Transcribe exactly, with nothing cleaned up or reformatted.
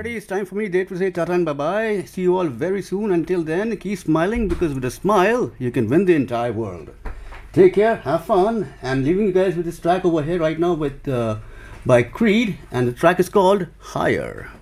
everybody. It's time for me, Dave, to say tata and bye-bye. See you all very soon. Until then, keep smiling, because with a smile, you can win the entire world. Take care, have fun, and leaving you guys with this track over here right now with uh, by Creed, and the track is called Higher.